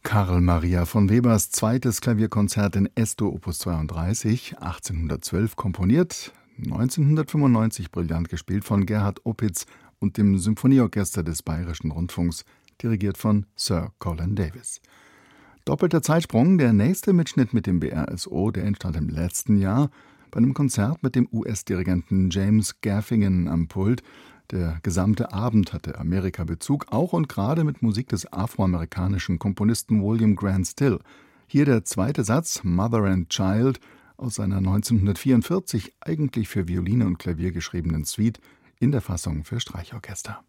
Karl Maria von Webers zweites Klavierkonzert in Es-Dur Opus 32, 1812 komponiert, 1995 brillant gespielt von Gerhard Opitz und dem Symphonieorchester des Bayerischen Rundfunks, dirigiert von Sir Colin Davis. Doppelter Zeitsprung, der nächste Mitschnitt mit dem BRSO, der entstand im letzten Jahr bei einem Konzert mit dem US-Dirigenten James Gaffigan am Pult. Der gesamte Abend hatte Amerika-Bezug, auch und gerade mit Musik des afroamerikanischen Komponisten William Grant Still. Hier der zweite Satz, Mother and Child, aus seiner 1944 eigentlich für Violine und Klavier geschriebenen Suite in der Fassung für Streichorchester.